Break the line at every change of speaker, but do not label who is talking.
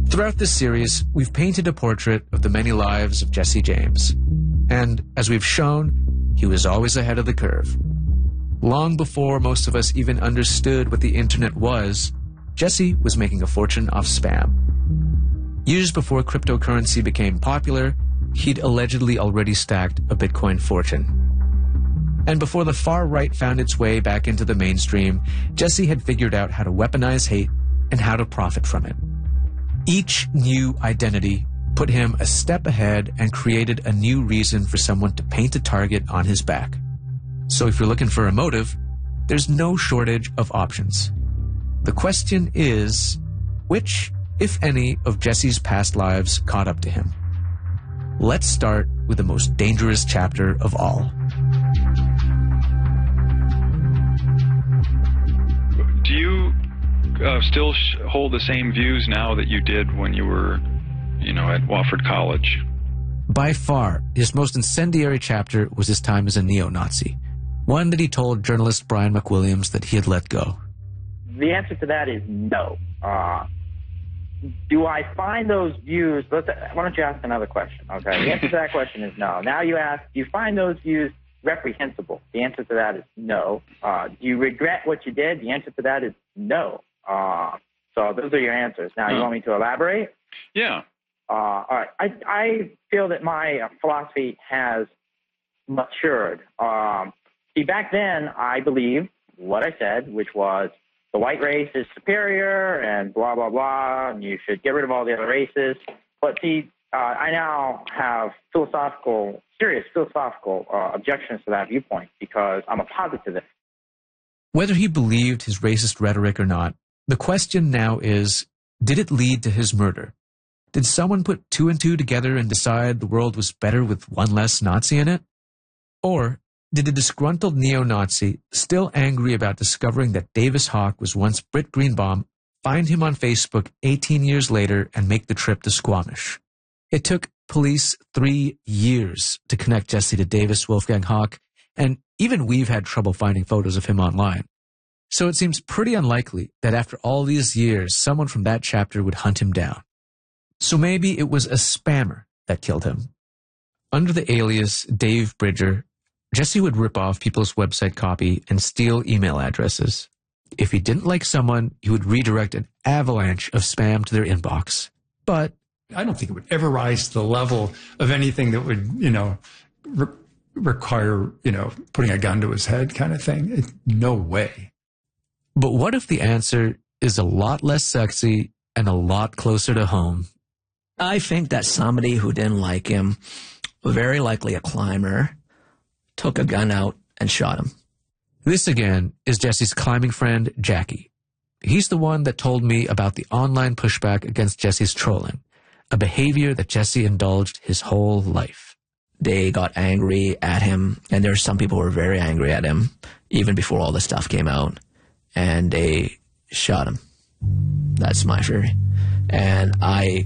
Throughout this series, we've painted a portrait of the many lives of Jesse James. And as we've shown, he was always ahead of the curve. Long before most of us even understood what the internet was, Jesse was making a fortune off spam. Years before cryptocurrency became popular, he'd allegedly already stacked a Bitcoin fortune. And before the far right found its way back into the mainstream, Jesse had figured out how to weaponize hate and how to profit from it. Each new identity put him a step ahead and created a new reason for someone to paint a target on his back. So if you're looking for a motive, there's no shortage of options. The question is, which, if any, of Jesse's past lives caught up to him? Let's start with the most dangerous chapter of all.
Do you still hold the same views now that you did when you were, at Wofford College?
By far, his most incendiary chapter was his time as a neo-Nazi, one that he told journalist Brian McWilliams that he had let go.
The answer to that is no. Do I find those views, why don't you ask another question, okay? The answer to that question is no. Now you ask, do you find those views reprehensible? The answer to that is no. Do you regret what you did? The answer to that is no. So those are your answers. Now, you want me to elaborate?
Yeah.
All right. I feel that my philosophy has matured. See, back then, I believed what I said, which was the white race is superior and blah, blah, blah, and you should get rid of all the other races. But see, I now have serious philosophical objections to that viewpoint because I'm a positivist.
Whether he believed his racist rhetoric or not, the question now is, did it lead to his murder? Did someone put two and two together and decide the world was better with one less Nazi in it? Or did a disgruntled neo-Nazi, still angry about discovering that Davis Hawk was once Britt Greenbaum, find him on Facebook 18 years later and make the trip to Squamish? It took police 3 years to connect Jesse to Davis Wolfgang Hawk, and even we've had trouble finding photos of him online. So it seems pretty unlikely that after all these years, someone from that chapter would hunt him down. So maybe it was a spammer that killed him. Under the alias Dave Bridger, Jesse would rip off people's website copy and steal email addresses. If he didn't like someone, he would redirect an avalanche of spam to their inbox. But
I don't think it would ever rise to the level of anything that would, require, putting a gun to his head kind of thing. No way.
But what if the answer is a lot less sexy and a lot closer to home?
I think that somebody who didn't like him, very likely a climber, took a gun out and shot him.
This again is Jesse's climbing friend, Jackie. He's the one that told me about the online pushback against Jesse's trolling, a behavior that Jesse indulged his whole life.
They got angry at him, and there's some people who were very angry at him, even before all the stuff came out, and they shot him. That's my theory. And I